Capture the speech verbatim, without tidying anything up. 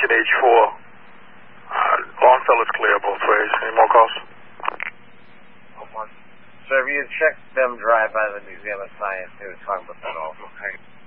Destination H four. Uh, Longfellow's clear both ways. Any more calls? Sir, have you checked them drive by the Museum of Science? They were talking about that also.